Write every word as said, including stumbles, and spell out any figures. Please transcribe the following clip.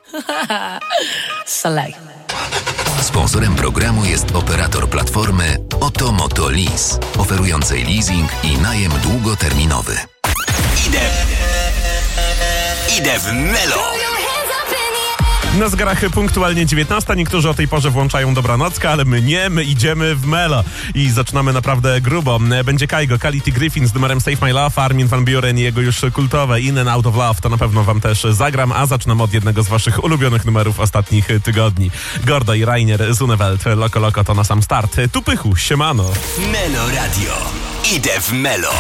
Select. Sponsorem programu jest operator platformy Otomoto Lease, oferującej leasing i najem długoterminowy. Idę, idę w Melo. Na zegarach punktualnie dziewiętnasta. Niektórzy o tej porze włączają dobranockę, ale my nie, my idziemy w Melo. I zaczynamy naprawdę grubo. Będzie Kaigo, Kality Griffin z numerem Save My Love, Armin van Buuren i jego już kultowe In and Out of Love. To na pewno wam też zagram, a zaczynam od jednego z waszych ulubionych numerów ostatnich tygodni. Gordo i Rainer Zunewelt, Loko Loko to na sam start. Tu Pychu, siemano. Melo Radio. Idę w Melo.